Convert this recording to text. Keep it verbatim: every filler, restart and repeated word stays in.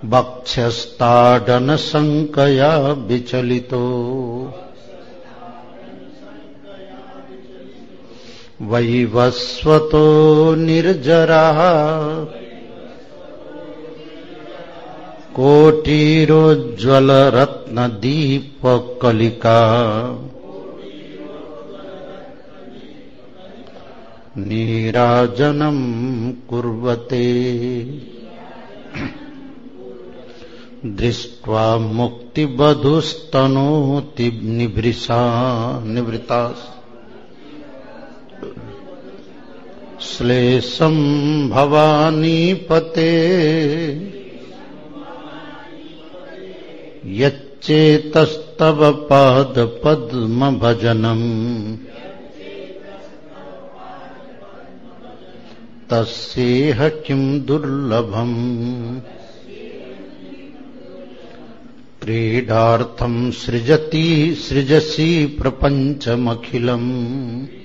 वक्षस्ताडनशङ्कया विचलितो वैवस्वतो निर्जरः कोटिरोज्ज्वलरत्नदीपकलिका नीराजनं कुर्वते दृष्ट्वा मुक्तिबधुस्तनोति निभृशा निवृता श्लेषं भवानीपते यच्चेतस्तव पादपद्मभजनम् तस्येह किं दुर्लभम् क्रीडार्थं सृजति सृजसि प्रपञ्चमखिलम्